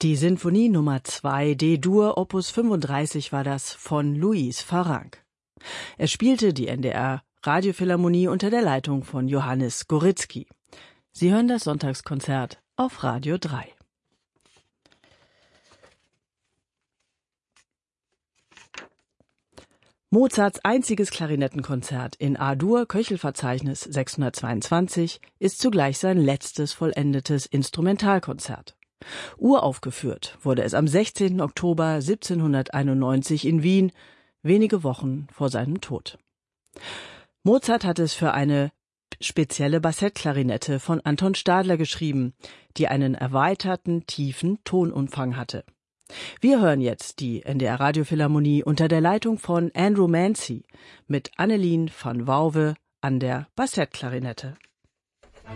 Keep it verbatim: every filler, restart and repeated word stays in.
Die Sinfonie Nummer zwei D-Dur Opus fünfunddreißig war das von Luis Farranc. Er spielte die N D R Radiophilharmonie unter der Leitung von Johannes Goritzky. Sie hören das Sonntagskonzert auf Radio drei. Mozarts einziges Klarinettenkonzert in A-Dur Köchelverzeichnis sechshundertzweiundzwanzig ist zugleich sein letztes vollendetes Instrumentalkonzert. Uraufgeführt wurde es am sechzehnten Oktober siebzehnhunderteinundneunzig in Wien, wenige Wochen vor seinem Tod. Mozart hat es für eine spezielle Bassettklarinette von Anton Stadler geschrieben, die einen erweiterten, tiefen Tonumfang hatte. Wir hören jetzt die N D R Radiophilharmonie unter der Leitung von Andrew Mancy mit Annelien van Wouwe an der Bassettklarinette.